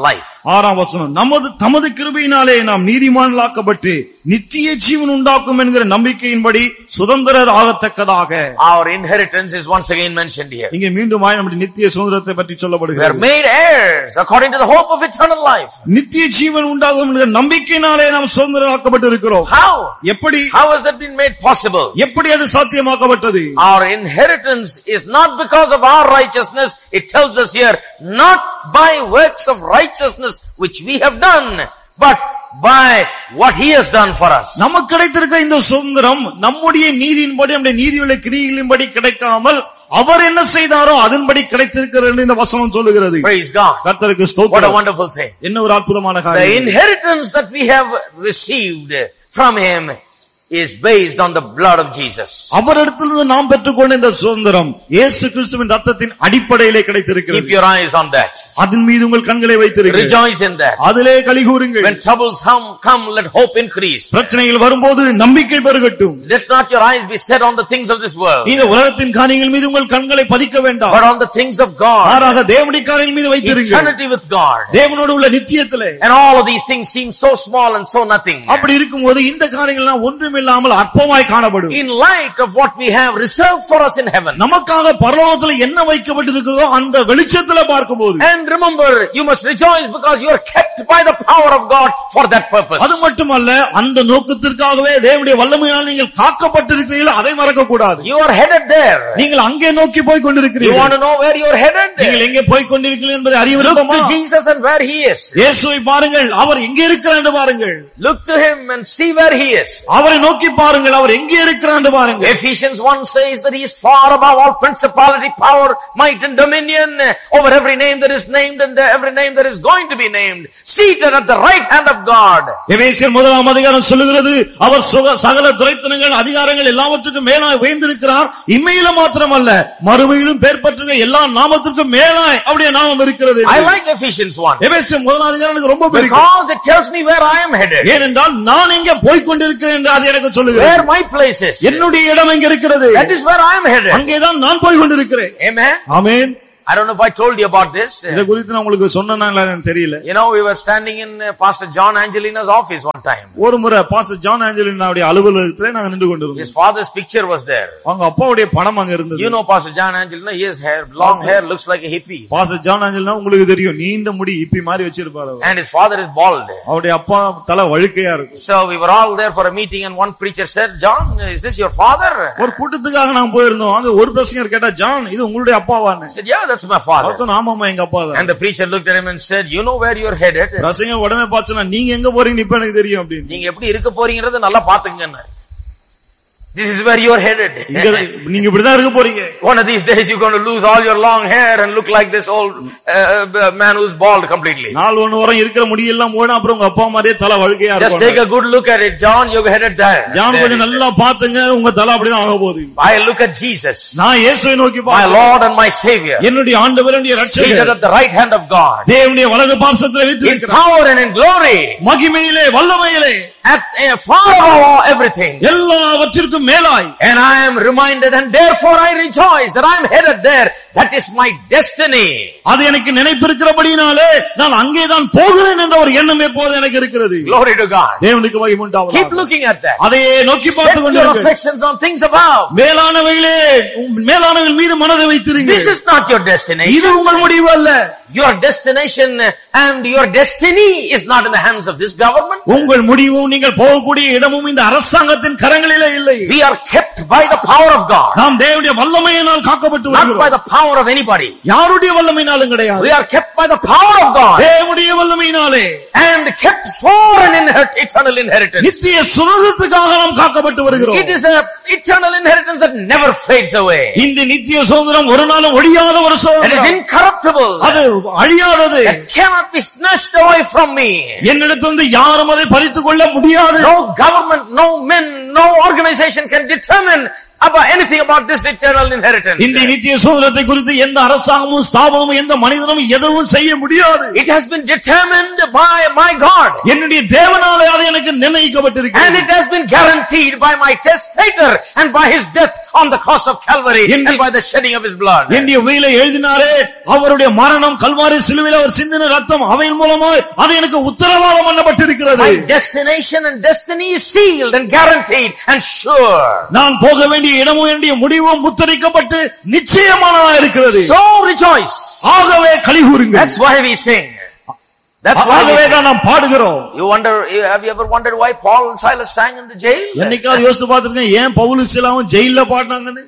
ஆறாம் வசனம், நமது தமது கிருபையினாலே நாம் நீதிமான்களாக்கப்பட்டு நித்திய ஜீவன் உண்டாக்கும் என்கிற நம்பிக்கையின்படி சுதந்திரர் ஆகத்தக்கதாக. Our inheritance is once again mentioned here. இங்கே மீண்டும் நம்முடைய நித்திய சுதந்திரத்தை பற்றி We சொல்லப்படுகிறது. are made heirs according to the hope of eternal life. நித்திய ஜீவன் உண்டாகும் என்கிற நம்பிக்கையினாலே நாம் சுதந்திரராக்கப்பட்டு இருக்கிறோம். How? எப்படி? How has that been made possible? எப்படி அது சாத்தியமாக்கப்பட்டது? Our inheritance is not because of our righteousness. It tells us here, not by works of righteousness which we have done, but by what he has done for us. நமக்கு கிடைத்திருக்கிற இந்த சுதந்திரம் நம்முடைய நீதியின்படி, நம்முடைய நீதியுள்ள கிரியைகளின்படி கிடைக்காமல் அவர் என்ன செய்தாரோ அதன்படி கிடைத்திருக்கிறது இந்த வசனம் சொல்லுகிறது. Praise God. கர்த்தருக்கு ஸ்தோத்திரம். What a wonderful thing. என்ன ஒரு அற்புதமான The காரியம். inheritance that we have received from him is based on the blood of Jesus. அவரிடத்திலிருந்து நாம் பெற்றுக்கொண்ட இந்த சுதந்திரம் இயேசு கிறிஸ்துவின் ரத்தத்தின் அடிப்படையிலே கிடைத்திருக்கிறது. Keep your eyes on that. அதன் மீது உங்கள் கண்களை வைத்திருங்கள். Rejoice in that. அதிலே களிகூருங்கள். When troubles come, come, let hope increase. பிரச்சனைகள் வரும்போது நம்பிக்கை பெருகட்டும். Let not your eyes be set on the things of this world, இந்த உலகத்தின் காரியங்கள் மீது உங்கள் கண்களை பதிக்க வேண்டாம். but on the things of God. மாறாக தேவனுடைய காரியங்கள் மீது வைத்திருங்கள். Eternity with God. தேவனோடு உள்ள நித்தியத்திலே. And all of these things seem so small and so nothing. அப்படி இருக்கும்போது இந்த காரியங்கள் எல்லாம் ஒன்றுமில்லாமல் அற்பமாய் காணப்படும். In light of what we have reserved for us in heaven. நமக்காக பரலோகத்தில் என்ன வைக்கப்பட்டிருக்கிறதோ அந்த வெளிச்சத்திலே பார்க்கும்போது. And remember, you must rejoice because you are kept by the power of God for that purpose. அது மட்டுமல்ல, அந்த நோக்கத்திற்காகவே தேவனுடைய வல்லமையால் நீங்கள் காக்கப்பட்டிருக்கிறீர்கள், அதை மறக்க கூடாது. You are headed there. நீங்கள் அங்கே நோக்கி போய் கொண்டிருக்கிறீர்கள். You want to know where you are headed? நீங்கள் எங்கே போய் கொண்டிருக்கிறீர்கள் என்பதை அறிய Look விரும்புமா? to Jesus and where he is. இயேசுவை பாருங்கள், அவர் எங்கே இருக்கிறார் என்று பாருங்கள். Look to him and see where he is. அவரை நோக்கி பாருங்கள், அவர் எங்கே இருக்கிறார் என்று பாருங்கள். Ephesians one says that he is far above all principality, power, might and dominion, over every name that is named and every name that is going to be named, seated at the right hand of God. எபேசியர் முதலாம் அதிகாரம் சொல்லுகிறது, அவர் சகல துரைத்தனங்கள் அதிகாரங்கள் எல்லாவற்றுக்கும் மேலாய் உயர்ந்திருக்கிறார். இம்மையில மாத்திரமல்ல, மறுமையிலும் பேர் பெற்ற எல்லா நாமத்திற்கும் மேலாய் அவருடைய நாமம் இருக்கிறது. I like Ephesians one. எபேசியர் முதலாம் அதிகாரம் எனக்கு ரொம்ப பிடிக்கும். Because it tells me where I am headed. ஏனென்றால் நான் எங்கே போய் கொண்டிருக்கிறேன் என்று அது எனக்கு சொல்லுகிறது. Where my place is. என்னுடைய இடம் எங்கே இருக்கிறது? That is where I am headed. அங்கேதான் நான் போய் கொண்டிருக்கிறேன். Amen. Amen. I don't know if I told you about this. இத குறித்து நான் உங்களுக்கு சொன்னேனா இல்லன்னு தெரியல. You know, we were standing in uh, Pastor John Angelina's office one time. ஒரு முறை பாஸ்டர் ஜான் ஆஞ்சலினாவுடைய அலுவலகத்திலே நாங்க நின்று கொண்டிருந்தோம். His father's picture was there. அவங்க அப்பாவுடைய படம் அங்க இருந்தது. You know Pastor John Angelina, he has hair, long hair, looks like a hippie. Pastor John Angelina உங்களுக்கு தெரியும், நீண்ட முடி ஹிப்பி மாதிரி வச்சிருப்பாரு. And his father is bald. அவருடைய அப்பா தலை வழுக்கையா இருக்கும். So we were all there for a meeting and one preacher said, "John, is this your father?" ஒரு கூட்டத்துக்காக நாங்க போயிருந்தோம். அங்க ஒரு பிரசங்கர் கேட்டா, "ஜான், இது உங்களுடைய அப்பாவான்னு?" I said, "Yeah, that's my father." ஆமாமா, எங்க அப்பா தான். And the preacher looked at him and said, "You know where you are headed?" பிரசங்கர் உடனே பார்த்தா, "நீங்க எங்க போறீங்க இப்ப எனக்கு தெரியும்" அப்படின்னு. நீங்க எப்படி இருக்க போறீங்கறத நல்லா பாத்துக்கங்க. This is where you are headed. நீங்க இப்படிதான் இருக்க போறீங்க. One of these days you're going to lose all your long hair and look like this old uh, man who's bald completely. நாள் ஒன்னு வரை இருக்கிற முடி எல்லாம் போனா அப்புறம் உங்க அப்பா மாதிரியே தலை வழுக்கையா இருக்கும். Just take a good look at it, John. You're headed there. John கொஞ்சம் நல்லா பாத்துங்க, உங்க தலை அப்படிதான் ஆக போகுது. I look at Jesus. நான் இயேசுவை நோக்கி my Lord and my Savior. என்னுடைய ஆண்டவர் என்னுடைய இரட்சகர். Seated at the right hand of God. தேவனுடைய வலது பார்சத்திலே வீற்றிருக்கிறார். In power and in glory. மகிமையிலே வல்லமையிலே. At uh, far above everything. எல்லாவற்றிற்கும் மேலாய். And I am reminded and therefore I rejoice that I am headed there. That is my destiny. அது எனக்கு நினைப்பிருக்கிறபடியினாலே நான் அங்கேதான் போகிறேன் என்ற ஒரு எண்ணம் எப்போது எனக்கு இருக்கிறது. Glory to God. தேவனுக்கு மகிமை உண்டாவதாக. Keep looking at that. அதையே நோக்கி பார்த்து கொண்டிருங்கள். Set your affections on things above. மேலானவைகளே, மேலானவைகள் மீது மனதை வைத்திருங்கள். This is not your destination. இது உங்கள் முடிவு அல்ல. Your destination and your destiny is not in the hands of this government. உங்கள் முடிவும் நீங்கள் போகக்கூடிய இடமும் இந்த அரசாங்கத்தின் கரங்களிலே இல்லை. We are kept by the power of God. நாம் தேவனுடைய வல்லமையினால் காக்கப்பட்டு வருகிறோம். Not by the power of anybody. யாருடைய வல்லமையினாலும் கிடையாது. We are kept by the power of God. தேவனுடைய வல்லமையினாலே. And kept for an inherit, eternal inheritance. நித்திய சுதந்திரத்துக்காக நாம் காக்கப்பட்டு வருகிறோம். It is an eternal inheritance that never fades away. இந்த நித்திய சுதந்திரம் ஒரு நாளும் ஒழியாத ஒரு சுதந்திரம். It is incorruptible. அது அழியாதது. It cannot be snatched away from me. என்னிடத்திலிருந்து யாரும் அதை பறித்துக் கொள்ள முடியாது. No government, no men, no organization can determine about anything about this eternal inheritance. இந்த நித்திய சுதந்திரத்தை குறித்து எந்த அரசாங்கமும் ஸ்தாபனமும் எந்த மனிதனும் எதுவும் செய்ய முடியாது. It has been determined by my God. என்னுடைய தேவனாலே அது எனக்கு நிர்ணயிக்கப்பட்டிருக்கிறது. And it has been guaranteed by my testator and by his death on the cross of Calvary and by the shedding of his blood. இந்திய உயிலை எழுதினாரே அவருடைய மரணம் கல்வாரி சிலுவையில் அவர் சிந்தின ரத்தம் அவையின் மூலமாய் அது எனக்கு உத்தரவாதம் பண்ணப்பட்டிருக்கிறது. My destination and destiny is sealed and guaranteed and sure. நான் போக வேண்டிய இடமும் வேண்டிய முடிவும் முத்திரிக்கப்பட்டு நிச்சயமானதா இருக்கிறது. So rejoice. ஆகவே களிகூருங்கள். That's why we sing. That's why ஆகவே தான் நாம் பாடுகிறோம். You wonder, have you ever wondered why Paul and Silas sang in the jail? என்னைக்காவது யோசித்து பார்த்திருக்கீங்க ஏன் பவுலும் சீலாவும் ஜெயில்ல பாடுனாங்கன்னு?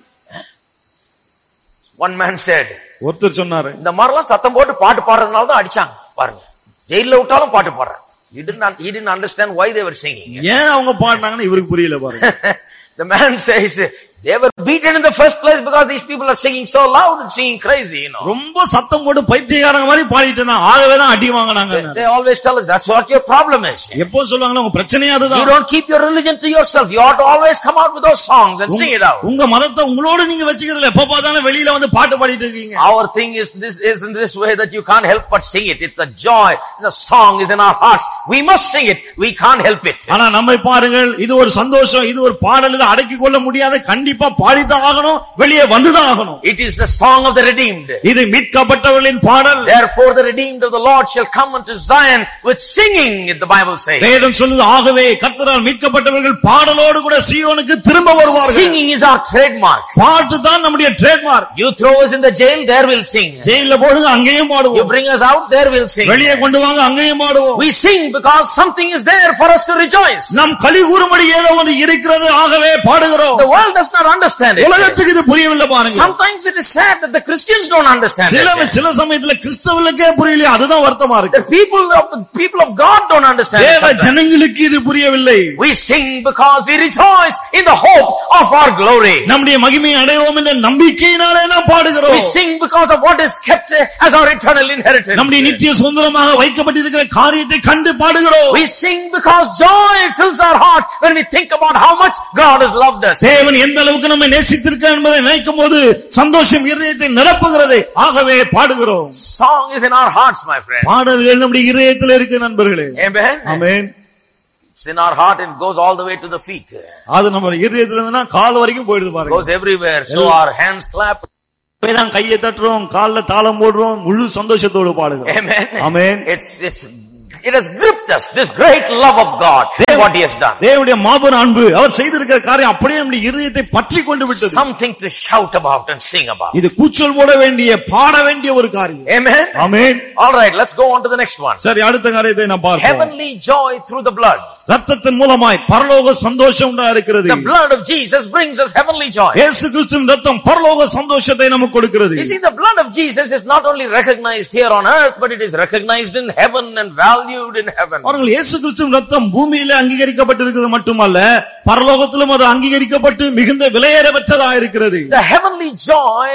One man said, ஒருத்தர் சொன்னாரு, இந்த மாதிரிலாம் சத்தம் போட்டு பாட்டு பாடுறதுனால தான் அடிச்சாங்க பாருங்க. ஜெயில்ல விட்டாலும் பாட்டு பாடுறாங்க. He didn't he didn't understand why they were singing. ஏன் அவங்க பாடுனாங்கன்னு இவருக்கு புரியல பாருங்க. The man says they were beaten in the first place because these people are singing so loud and singing crazy, you know. ரொம்ப சத்தம் போட்டு பைத்தியக்காரங்க மாதிரி பாடிட்டு இருந்தாங்க. ஆகவே தான் அடி வாங்குனாங்க. They always tell us that's what your problem is. எப்போ சொல்வாங்களா உங்க பிரச்சனையே அதுதான். You don't keep your religion to yourself. You ought to always come out with those songs and sing it out. உங்க மதத்தை உங்களோட நீங்க வெச்சிக்கிறீங்க. எப்ப பார்த்தாலும் வெளியில வந்து பாட்டு பாடிட்டு இருக்கீங்க. Our thing is this is in this way that you can't help but sing it. It's a joy. It's a song is in our hearts. We must sing it. We can't help it. ஆனா நம்மை பாருங்கள், இது ஒரு சந்தோஷம், இது ஒரு பாடல், இத அடக்கி கொள்ள முடியாத, கண்டிப்பா பாடிதான் ஆகணும், வெளியே வந்துதான் ஆகணும். It is the song of the redeemed. இது மீட்கப்பட்டவர்களின் பாடல். Therefore the redeemed of the Lord shall come unto Zion with singing, the Bible says. வேதம் சொல்லுது ஆகவே கர்த்தரால் மீட்கப்பட்டவர்கள் பாடலோடு கூட சீயோனுக்கு திரும்ப வருவார்கள். Singing is our trademark. பாட்டு தான் நம்முடைய trademark. You throw us in the jail, there we'll sing. ஜெயில்ல போடுங்க, அங்கேயும் பாடுவோம். You bring us out, there we'll sing. வெளியே கொண்டு வாங்க, அங்கேயும் பாடுவோம். We sing because something is there for us to rejoice. நாம் களி கூறும்படி ஏதோ ஒன்று இருக்கிறது, ஆகவே பாடுகிறோம். The world does not understand it. உலகத்துக்கு இது புரியவில்லை பாருங்க. Sometimes it is sad that the Christians don't understand சில it. சில சமயத்துல கிறிஸ்தவர்களுக்கே புரியல, அதுதான் வருத்தமா இருக்கு. The people of the people of God don't understand it. தேவ ஜனங்களுக்கு இது புரியவில்லை. We sing because we rejoice in the hope of our glory. நம்முடைய மகிமையை அடைவோம் என்ற நம்பிக்கையினாலே நாம் பாடுகிறோம். We sing because of what is kept as our eternal inheritance. நம்முடைய நித்திய சுதந்திரமாக வைக்கப்பட்டிருக்கிற காரியத்தை கண்டு பாடுகிறோம். We sing because joy fills our heart when we think about how much God has loved us. தேவன் எந்த அளவுக்கு நம்மை நேசித்திருக்கிறார் என்பதை நினைக்கும் போது சந்தோஷம் இதயத்தை நிரப்புகிறது, ஆகவே பாடுகிறோம். Song is in our hearts, my friend. பாடல்கள் நம்முடைய இதயத்தில் இருக்கு நண்பர்களே. Amen. Amen. It's in our heart and goes all the way to the feet. அது நம்ம இதயத்துல இருந்துனா கால் வரைக்கும் போயிடுது பாருங்க. Goes everywhere. So our hands clap. நாம் கையை தட்டுறோம், கால்ல தாளம் போடுறோம், முழு சந்தோஷத்தோடு பாடுகிறோம். Amen. Amen. It's it's it has gripped us, this great love of God, what he has done. தேவனுடைய மாபெரும் அன்பு, அவர் செய்திருக்கிற காரியம் அப்படியே நம்முடைய இதயத்தை பற்றி கொண்டு விட்டது. Something to shout about and sing about. இது கூச்சல் போட வேண்டிய, பாட வேண்டிய ஒரு காரியம். Amen. Amen. All right, let's go on to the next one. சரி, அடுத்த காரியத்தை நாம் பார்ப்போம். Heavenly joy through the blood. ரத்தத்தின் மூலமாய் பரலோக சந்தோஷம் உண்டாயிருக்கிறது. The blood of Jesus brings us heavenly joy. இயேசு கிறிஸ்துவின் ரத்தம் பரலோக சந்தோஷத்தை நமக்கு கொடுக்கிறது. You see, the blood of Jesus is not only recognized here on earth, but it is recognized in heaven and valued in heaven. அவர்கள் இயேசு கிறிஸ்துவின் ரத்தம் பூமியிலே அங்கீகரிக்கப்பட்டிருக்கிறது மட்டுமல்ல, பரலோகத்திலும் அது அங்கீகரிக்கப்பட்டு மிகுந்த விலையேற பெற்றதாக இருக்கிறது. The heavenly joy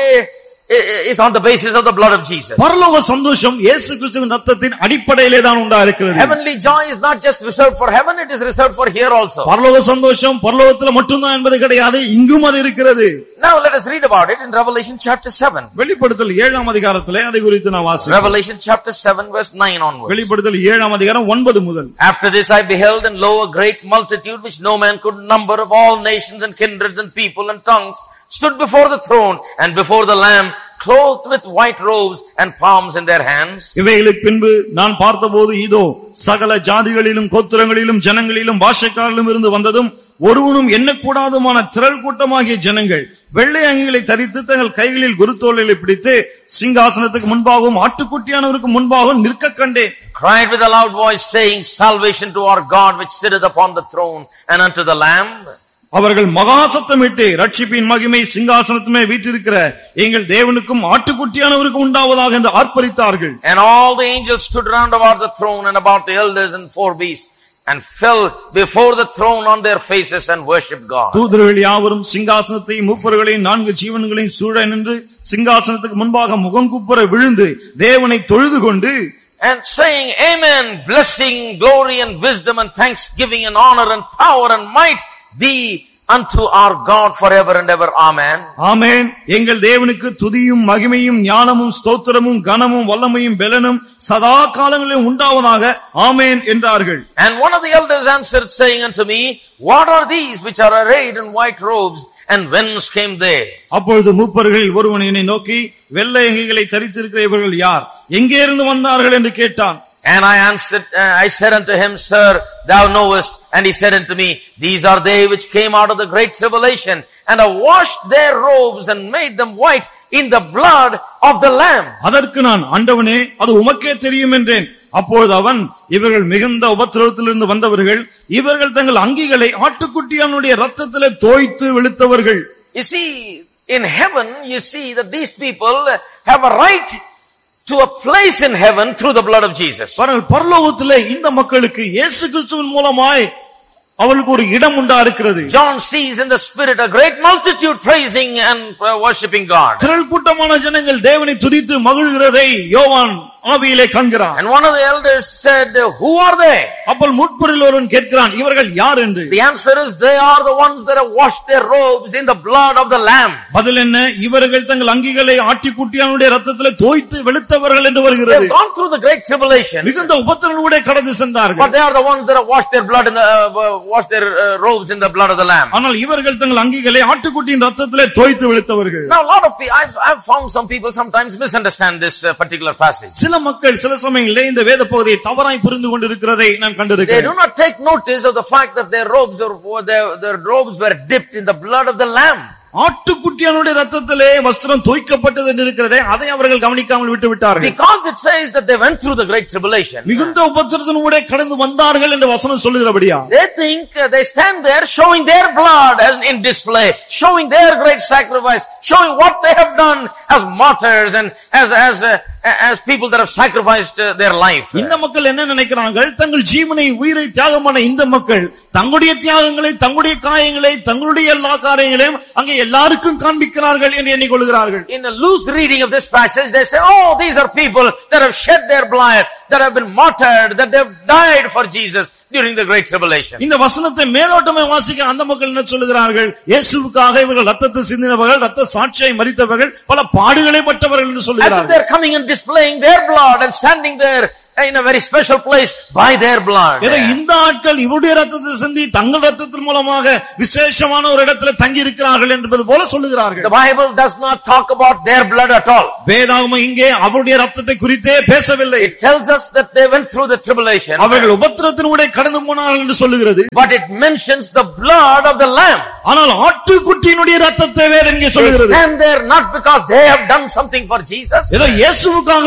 is on the basis of the blood of Jesus. பரலோக சந்தோஷம் இயேசு கிறிஸ்துவின் ரத்தத்தின் அடிப்படையிலே தான் உண்டாயிருக்கிறது. Heavenly joy is not just reserved for heaven, it is reserved for here also. பரலோக சந்தோஷம் பரலோகத்துல மட்டும்தான் என்பது கிடையாது, இங்கும் அது இருக்கிறது. Now let us read about it in Revelation chapter seven. வெளிப்படுத்தல் ஏழாம் அதிகாரத்திலே அதை குறித்து நாம் வாசிப்போம். Revelation chapter seven verse nine onwards. வெளிப்படுத்தல் ஏழாம் அதிகாரம் ஒன்பது முதல். After this I beheld, and lo, a great multitude which no man could number, of all nations and kindreds and people and tongues, stood before the throne and before the Lamb, clothed with white robes and palms in their hands. இவைகளுக்கு பின்பு நான் பார்த்தபோது இதோ சகல ஜாதிகளிலும் கோத்திரங்களிலும் ஜனங்களிலும் பாஷைக்காரிலும் இருந்து வந்ததும் ஒருவனும் எண்ணக்கூடாதுமான திரள் கூட்டமாகிய ஜனங்கள் வெள்ளை அங்கிகளை தரித்து தங்கள் கைகளில் குருத்தோலைகளை பிடித்து சிங்காசனத்துக்கு முன்பாகவும் ஆட்டுக்குட்டியானவருக்கு முன்பாகவும் நிற்க கண்டேன். Cried with a loud voice, saying, Salvation to our God which sitteth upon the throne and unto the Lamb. அவர்கள் மகா சத்தமிட்டு ரட்சிப்பின் மகிமை சிங்காசனத்துமே வீற்றிருக்கிற எங்கள் தேவனுக்கும் ஆட்டுக்குட்டியானவருக்கும் உண்டாவதாக என்று ஆர்ப்பரித்தார்கள். And all the angels stood round about the throne and about the elders and four beasts, and fell before the throne on their faces and worshipped God. தூதர்கள் யாவரும் சிங்காசனத்தையும் மூப்பர்களையும் நான்கு ஜீவன்களையும் சூழ நின்று சிங்காசனத்துக்கு முன்பாக முகங்குப்புற விழுந்து தேவனை தொழுது கொண்டு, and saying, Amen, blessing, glory and wisdom and thanksgiving and honor and power and might be unto our God forever and ever. Amen. ஆமென். எங்கள் தேவனுக்கு துதியும் மகிமையும் ஞானமும் ஸ்தோத்திரமும் கனமும் வல்லமையும் பெலனும் சதா காலங்களிலும் உண்டாவதாக. ஆமென் என்றார்கள். And one of the elders answered, saying unto me, What are these which are arrayed in white robes, and whence came they? அப்பொழுது மூப்பர்கள் ஒருவனை நோக்கி, வெள்ளை அங்கிகளை தரித்திருக்கிற இவர்கள் யார், எங்கே இருந்து வந்தார்கள் என்று கேட்டான். And I answered, uh, I said unto him, Sir, thou knowest. And he said unto me, These are they which came out of the great tribulation, and have washed their robes and made them white in the blood of the Lamb. அதற்கு நான், ஆண்டவனே, அது உமக்கே தெரியும் என்றேன். அப்பொழுது அவன், இவர்கள் மிகுந்த உபத்திரவத்திலிருந்து வந்தவர்கள், இவர்கள் தங்கள் அங்கிகளை ஆட்டுக்குட்டியானுடைய ரத்தத்திலே தோய்த்து வெளுத்தவர்கள். You see, in heaven, you see that these people have a right to a place in heaven through the blood of Jesus. பரலோகத்திலே இந்த மக்களுக்கு இயேசு கிறிஸ்துவின் மூலமாய் அவளுக்கு ஒரு இடம் உண்டா இருக்கிறது. John sees in the spirit a great multitude praising and worshiping God. திரள் கூட்டமான ஜனங்கள் தேவனை துதித்து மகிழ்கிறதை யோவான் ஆவியிலே காண்கிறான். And one of the elders said, Who are they? அப்பொழுது மூப்பரில் ஒருவன் கேட்கிறான், இவர்கள் யார் என்று. The answer is, they are the ones that have washed their robes in the blood of the Lamb. பதில் என்ன? இவர்கள் தங்கள் அங்கிகளை ஆட்டுக்குட்டியானுடைய இரத்தத்திலே தோய்த்து வெளுத்தவர்கள் என்று வருகிறது. They have gone through the great tribulation. மிகுந்த உபத்திரவங்களோடு கடந்து சென்றார்கள். But they are the ones that have washed their blood in the uh, washed their uh, robes in the blood of the Lamb. ஆனால் இவர்கள் தங்கள் அங்கிகளை ஆட்டுக்குட்டியின் இரத்தத்திலே தோய்த்து வெளுத்தவர்கள். Now a lot of people, I've, I've found some people sometimes misunderstand this uh, particular passage. சில மக்கள் சில சமயங்களிலே இந்த வேத பகுதியை தவறாய் புரிந்து கொண்டிருக்கிறதை நான் கண்டிருக்கிறேன். They do not take notice of the fact that their robes or their, their robes were dipped in the blood of the Lamb. ஆட்டுக்குட்டியானுடைய ரத்தத்திலே வஸ்திரம் தோய்க்கப்பட்டது என்று இருக்கிறதே, அதை அவர்கள் கவனிக்காமல் விட்டு விட்டார்கள். Because it says that they went through the great tribulation. மிகுந்த உபத்திரவத்தினூடே கடந்து வந்தார்கள் என்று வசனம் சொல்லுகிறபடியா, they think uh, they stand there showing their blood as in display, showing their great sacrifice, showing what they have done as martyrs and as as uh, as people that have sacrificed uh, their life. இந்த மக்கள் என்ன நினைக்கிறார்கள்? தங்கள் ஜீவனை உயிரை தியாகமான இந்த மக்கள் தங்களுடைய தியாகங்களை, தங்களுடைய காயங்களை, தங்களுடைய எல்லா காரியங்களையும் அங்கே எல்லாருக்கும் காண்பிக்கிறார்கள் என்று எண்ணிக்கொள்கிறார்கள். In a loose reading of this passage, they say, oh, these are people that have shed their blood, that have been martyred, that they have died for Jesus during the great tribulation. இந்த வசனத்தை மேலோட்டமாய் வாசிக்க அந்த மக்கள் என்ன சொல்லுகிறார்கள்? இயேசுவுக்காக இவர்கள் ரத்தத்தை சிந்தினவர்கள், ரத்த சாட்சியை மரித்தவர்கள், பல பாடுகளை பட்டவர்கள் என்று சொல்லுகிறார்கள். As if they're coming and displaying their blood and standing there in a very special place by their blood. ஏதோ இந்த ஆட்கள் இவருடைய ரத்தத்தை சிந்தி தங்கள் ரத்தத்தின் மூலமாக விசேஷமான ஒரு இடத்துல தங்கி இருக்கிறார்கள் என்பது போல சொல்லுகிறார்கள். The Bible does not talk about their blood at all. வேதாகமம் இங்கே அவருடைய ரத்தத்தை குறித்தே பேசவில்லை. It tells us that they went through the tribulation. அவர்கள் உபத்திரவத்தினூடே கடந்து போனார்கள் என்று சொல்லுகிறது. But it mentions the blood of the Lamb. ஆனால் ஆட்டுக்குட்டியினுடைய ரத்தத்தை வேதம் இங்கே சொல்லுகிறது. They stand there not because they have done something for Jesus. ஏதோ இயேசுவுக்காக